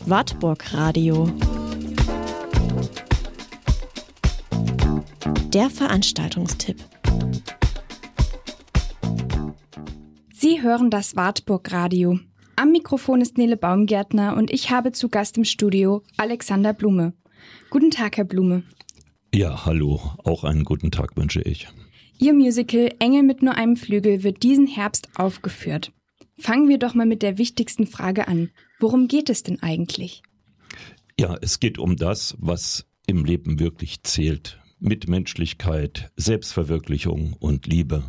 Wartburg Radio. Der Veranstaltungstipp. Sie hören das Wartburg Radio. Am Mikrofon ist Nele Baumgärtner und ich habe zu Gast im Studio Alexander Blume. Guten Tag, Herr Blume. Ja, hallo. Auch einen guten Tag wünsche ich. Ihr Musical Engel mit nur einem Flügel wird diesen Herbst aufgeführt. Fangen wir doch mal mit der wichtigsten Frage an. Worum geht es denn eigentlich? Ja, es geht um das, was im Leben wirklich zählt. Mitmenschlichkeit, Selbstverwirklichung und Liebe.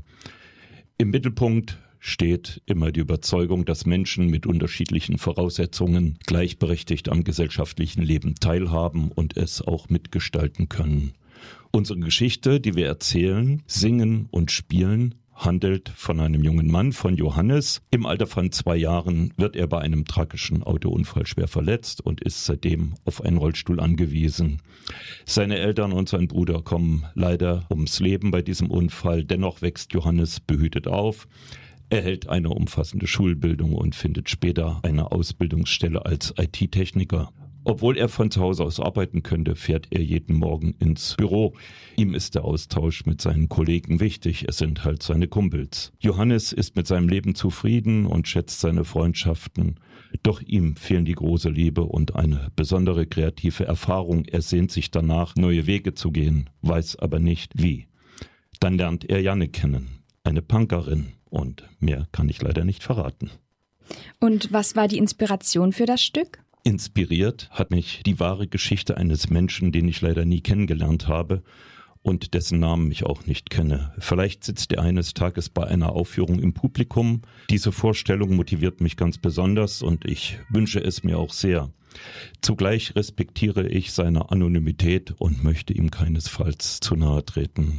Im Mittelpunkt steht immer die Überzeugung, dass Menschen mit unterschiedlichen Voraussetzungen gleichberechtigt am gesellschaftlichen Leben teilhaben und es auch mitgestalten können. Unsere Geschichte, die wir erzählen, singen und spielen, handelt von einem jungen Mann, von Johannes. Im Alter von 2 Jahren wird er bei einem tragischen Autounfall schwer verletzt und ist seitdem auf einen Rollstuhl angewiesen. Seine Eltern und sein Bruder kommen leider ums Leben bei diesem Unfall. Dennoch wächst Johannes behütet auf. Er erhält eine umfassende Schulbildung und findet später eine Ausbildungsstelle als IT-Techniker. Obwohl er von zu Hause aus arbeiten könnte, fährt er jeden Morgen ins Büro. Ihm ist der Austausch mit seinen Kollegen wichtig, es sind halt seine Kumpels. Johannes ist mit seinem Leben zufrieden und schätzt seine Freundschaften. Doch ihm fehlen die große Liebe und eine besondere kreative Erfahrung. Er sehnt sich danach, neue Wege zu gehen, weiß aber nicht wie. Dann lernt er Janne kennen, eine Punkerin, und mehr kann ich leider nicht verraten. Und was war die Inspiration für das Stück? Inspiriert hat mich die wahre Geschichte eines Menschen, den ich leider nie kennengelernt habe und dessen Namen ich auch nicht kenne. Vielleicht sitzt er eines Tages bei einer Aufführung im Publikum. Diese Vorstellung motiviert mich ganz besonders und ich wünsche es mir auch sehr. Zugleich respektiere ich seine Anonymität und möchte ihm keinesfalls zu nahe treten.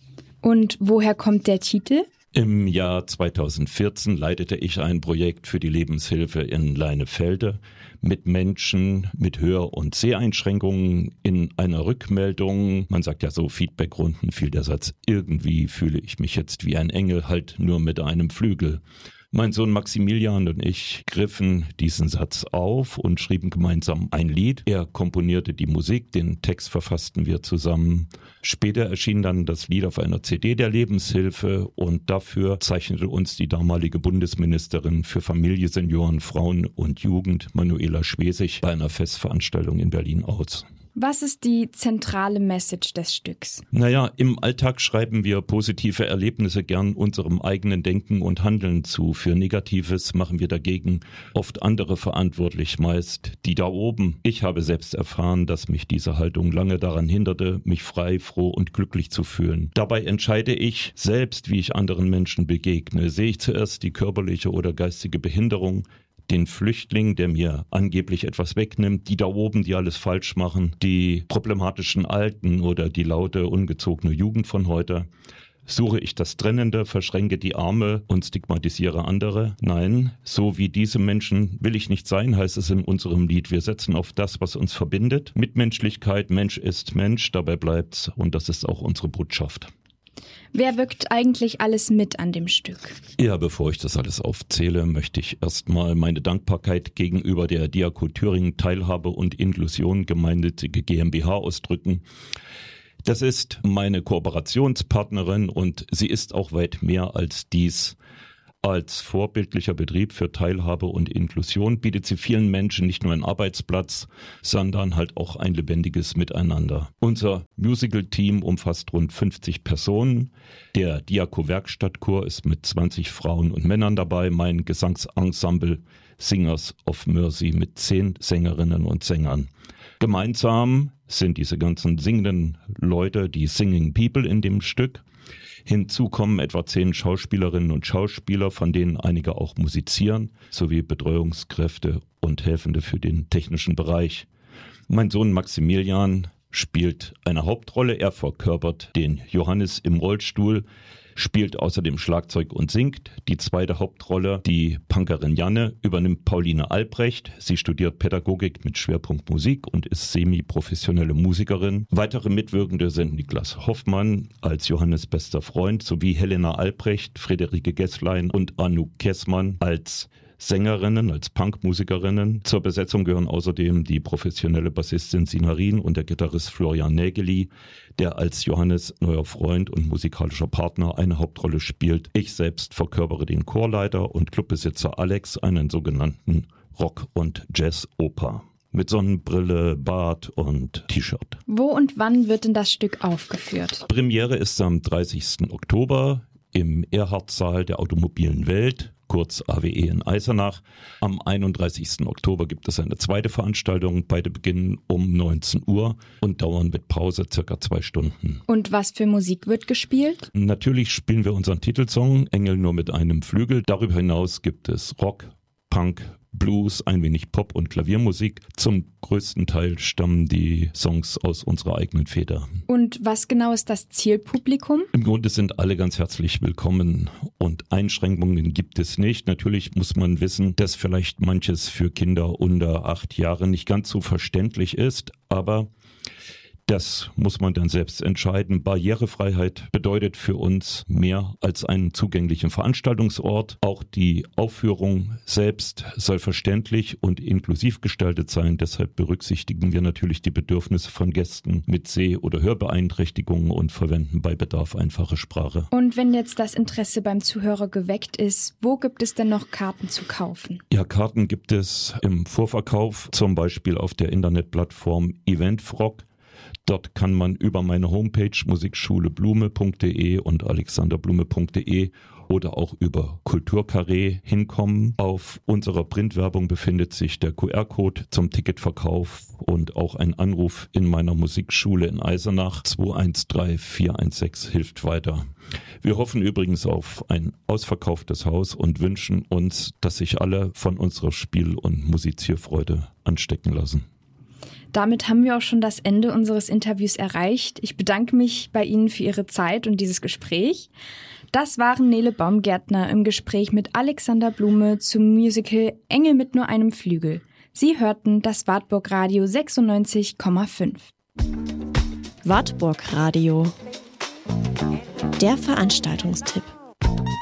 Und woher kommt der Titel? Im Jahr 2014 leitete ich ein Projekt für die Lebenshilfe in Leinefelde mit Menschen mit Hör- und Seheinschränkungen. In einer Rückmeldung, man sagt ja so Feedbackrunden, fiel der Satz: irgendwie fühle ich mich jetzt wie ein Engel, halt nur mit einem Flügel. Mein Sohn Maximilian und ich griffen diesen Satz auf und schrieben gemeinsam ein Lied. Er komponierte die Musik, den Text verfassten wir zusammen. Später erschien dann das Lied auf einer CD der Lebenshilfe und dafür zeichnete uns die damalige Bundesministerin für Familie, Senioren, Frauen und Jugend, Manuela Schwesig, bei einer Festveranstaltung in Berlin aus. Was ist die zentrale Message des Stücks? Naja, im Alltag schreiben wir positive Erlebnisse gern unserem eigenen Denken und Handeln zu. Für Negatives machen wir dagegen oft andere verantwortlich, meist die da oben. Ich habe selbst erfahren, dass mich diese Haltung lange daran hinderte, mich frei, froh und glücklich zu fühlen. Dabei entscheide ich selbst, wie ich anderen Menschen begegne. Sehe ich zuerst die körperliche oder geistige Behinderung, den Flüchtling, der mir angeblich etwas wegnimmt, die da oben, die alles falsch machen, die problematischen Alten oder die laute, ungezogene Jugend von heute. Suche ich das Trennende, verschränke die Arme und stigmatisiere andere? Nein, so wie diese Menschen will ich nicht sein, heißt es in unserem Lied. Wir setzen auf das, was uns verbindet. Mitmenschlichkeit, Mensch ist Mensch, dabei bleibt's und das ist auch unsere Botschaft. Wer wirkt eigentlich alles mit an dem Stück? Ja, bevor ich das alles aufzähle, möchte ich erstmal meine Dankbarkeit gegenüber der Diako Thüringen Teilhabe und Inklusion gemeinnützige GmbH ausdrücken. Das ist meine Kooperationspartnerin und sie ist auch weit mehr als dies. Als vorbildlicher Betrieb für Teilhabe und Inklusion bietet sie vielen Menschen nicht nur einen Arbeitsplatz, sondern halt auch ein lebendiges Miteinander. Unser Musical-Team umfasst rund 50 Personen. Der Diako Werkstattchor ist mit 20 Frauen und Männern dabei. Mein Gesangsensemble Singers of Mercy mit 10 Sängerinnen und Sängern. Gemeinsam sind diese ganzen singenden Leute die Singing People in dem Stück. Hinzu kommen etwa 10 Schauspielerinnen und Schauspieler, von denen einige auch musizieren, sowie Betreuungskräfte und Helfende für den technischen Bereich. Mein Sohn Maximilian spielt eine Hauptrolle. Er verkörpert den Johannes im Rollstuhl, spielt außerdem Schlagzeug und singt. Die zweite Hauptrolle, die Punkerin Janne, übernimmt Pauline Albrecht. Sie studiert Pädagogik mit Schwerpunkt Musik und ist semi-professionelle Musikerin. Weitere Mitwirkende sind Niklas Hoffmann als Johannes' bester Freund sowie Helena Albrecht, Friederike Gesslein und Anouk Kessmann als Sängerinnen, als Punkmusikerinnen. Zur Besetzung gehören außerdem die professionelle Bassistin Sinarin und der Gitarrist Florian Nägeli, der als Johannes neuer Freund und musikalischer Partner eine Hauptrolle spielt. Ich selbst verkörpere den Chorleiter und Clubbesitzer Alex, einen sogenannten Rock- und Jazz-Opa. Mit Sonnenbrille, Bart und T-Shirt. Wo und wann wird denn das Stück aufgeführt? Premiere ist am 30. Oktober im Erhard-Saal der Automobilen Welt, kurz AWE in Eisenach. Am 31. Oktober gibt es eine zweite Veranstaltung. Beide beginnen um 19 Uhr und dauern mit Pause circa 2 Stunden. Und was für Musik wird gespielt? Natürlich spielen wir unseren Titelsong Engel nur mit einem Flügel. Darüber hinaus gibt es Rock, Punk, Blues, ein wenig Pop- und Klaviermusik. Zum größten Teil stammen die Songs aus unserer eigenen Feder. Und was genau ist das Zielpublikum? Im Grunde sind alle ganz herzlich willkommen und Einschränkungen gibt es nicht. Natürlich muss man wissen, dass vielleicht manches für Kinder unter 8 Jahren nicht ganz so verständlich ist, aber das muss man dann selbst entscheiden. Barrierefreiheit bedeutet für uns mehr als einen zugänglichen Veranstaltungsort. Auch die Aufführung selbst soll verständlich und inklusiv gestaltet sein. Deshalb berücksichtigen wir natürlich die Bedürfnisse von Gästen mit Seh- oder Hörbeeinträchtigungen und verwenden bei Bedarf einfache Sprache. Und wenn jetzt das Interesse beim Zuhörer geweckt ist, wo gibt es denn noch Karten zu kaufen? Ja, Karten gibt es im Vorverkauf, zum Beispiel auf der Internetplattform Eventfrog. Dort kann man über meine Homepage musiksschuleblume.de und alexanderblume.de oder auch über Kulturcarré hinkommen. Auf unserer Printwerbung befindet sich der QR-Code zum Ticketverkauf und auch ein Anruf in meiner Musikschule in Eisenach. 213 416 hilft weiter. Wir hoffen übrigens auf ein ausverkauftes Haus und wünschen uns, dass sich alle von unserer Spiel- und Musizierfreude anstecken lassen. Damit haben wir auch schon das Ende unseres Interviews erreicht. Ich bedanke mich bei Ihnen für Ihre Zeit und dieses Gespräch. Das waren Nele Baumgärtner im Gespräch mit Alexander Blume zum Musical Engel mit nur einem Flügel. Sie hörten das Wartburg Radio 96,5. Wartburg Radio. Der Veranstaltungstipp.